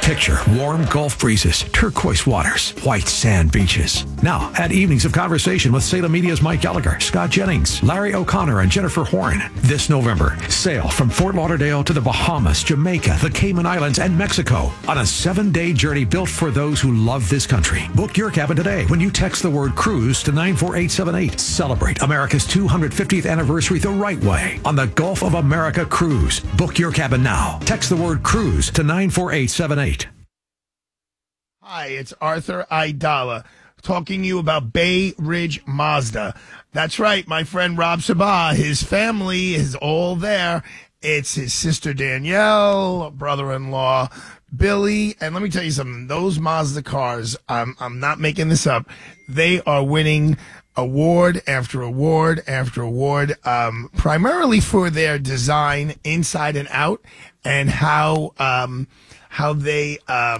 Picture warm Gulf breezes, turquoise waters, white sand beaches. Now, add evenings of conversation with Salem Media's Mike Gallagher, Scott Jennings, Larry O'Connor, and Jennifer Horn. This November, sail from Fort Lauderdale to the Bahamas, Jamaica, the Cayman Islands, and Mexico on a 7-day journey built for those who love this country. Book your cabin today when you text the word cruise to 94878. Celebrate America's 250th anniversary the right way on the Gulf of America Cruise. Book your cabin now. Text the word cruise to 94878. Hi, it's Arthur Aidala talking to you about Bay Ridge Mazda. That's right, my friend Rob Sabah, his family is all there. It's his sister Danielle, brother-in-law Billy, and let me tell you something. Those Mazda cars, I'm not making this up. They are winning award after award after award, primarily for their design inside and out, and how they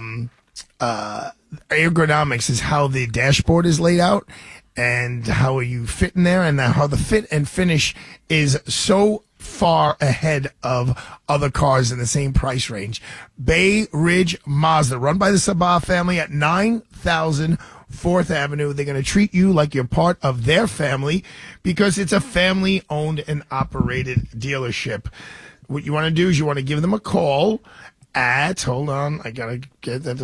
ergonomics is how the dashboard is laid out, and how you fit in there, and how the fit and finish is so far ahead of other cars in the same price range. Bay Ridge Mazda, run by the Sabah family at 9000 4th Avenue. They're going to treat you like you're part of their family because it's a family-owned and operated dealership. What you want to do is you want to give them a call at, hold on, I got to get that,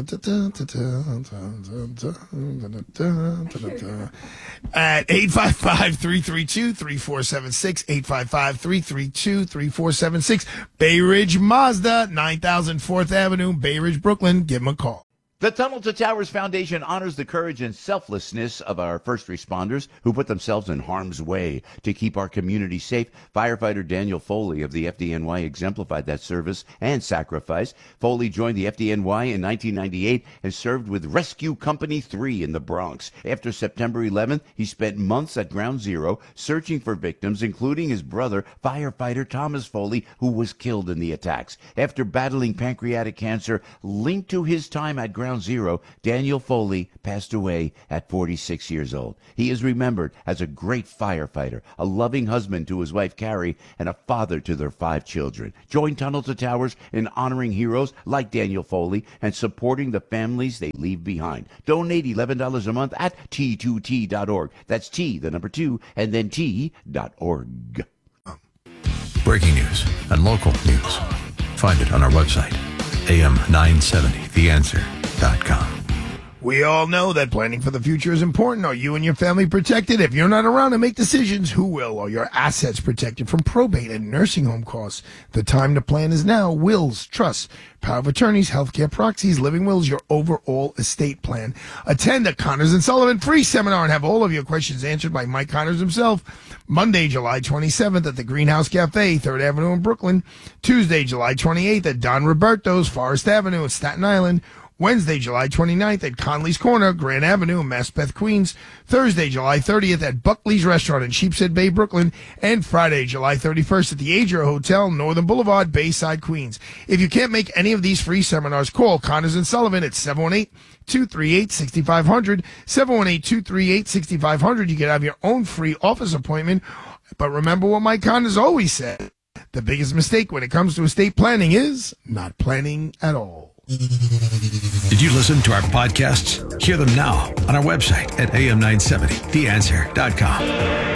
at 855-332-3476, 855-332-3476, Bay Ridge Mazda, 9000 4th Avenue, Bay Ridge, Brooklyn. Give them a call. The Tunnel to Towers Foundation honors the courage and selflessness of our first responders who put themselves in harm's way to keep our community safe. Firefighter Daniel Foley of the FDNY exemplified that service and sacrifice. Foley joined the FDNY in 1998 and served with Rescue Company 3 in the Bronx. After September 11th, he spent months at Ground Zero searching for victims, including his brother, firefighter Thomas Foley, who was killed in the attacks. After battling pancreatic cancer linked to his time at Ground Zero, Daniel Foley passed away at 46 years old. He is remembered as a great firefighter, a loving husband to his wife Carrie, and a father to their 5 children. Join Tunnel to Towers in honoring heroes like Daniel Foley and supporting the families they leave behind. Donate $11 a month at T2T.org. That's T, the number 2, and then T.org. Breaking news and local news. Find it on our website, am970theanswer.com. We all know that planning for the future is important. Are you and your family protected? If you're not around to make decisions, who will? Are your assets protected from probate and nursing home costs? The time to plan is now. Wills, trusts, power of attorneys, healthcare proxies, living wills, your overall estate plan. Attend a Connors and Sullivan free seminar and have all of your questions answered by Mike Connors himself. Monday, July 27th at the Greenhouse Cafe, 3rd Avenue in Brooklyn. Tuesday, July 28th at Don Roberto's, Forest Avenue in Staten Island. Wednesday, July 29th at Conley's Corner, Grand Avenue in Maspeth, Queens. Thursday, July 30th at Buckley's Restaurant in Sheepshead Bay, Brooklyn. And Friday, July 31st at the Adria Hotel, Northern Boulevard, Bayside, Queens. If you can't make any of these free seminars, call Connors and Sullivan at 718-238-6500, 718-238-6500. You can have your own free office appointment. But remember what Mike Connors always said. The biggest mistake when it comes to estate planning is not planning at all. Did you listen to our podcasts? Hear them now on our website at am970theanswer.com.